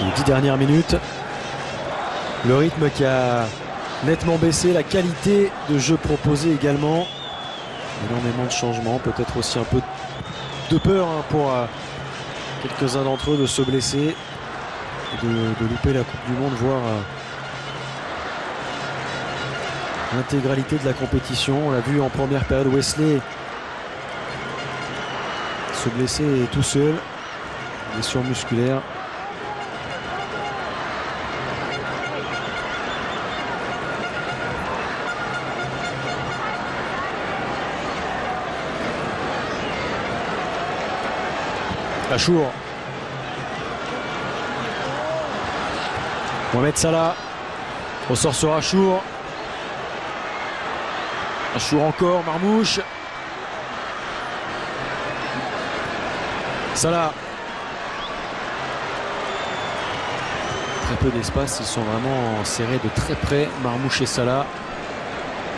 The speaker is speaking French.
les 10 dernières minutes. Le rythme qui a nettement baissé, la qualité de jeu proposée également. Énormément de changements, peut-être aussi un peu de peur pour quelques-uns d'entre eux de se blesser et de louper la Coupe du Monde, voire l'intégralité de la compétition. On l'a vu en première période, Wesley se blesser tout seul, blessure musculaire. Achour. Mohamed Salah ressort sur Achour. Achour encore, Marmouche. Salah. Très peu d'espace, ils sont vraiment serrés de très près, Marmouche et Salah.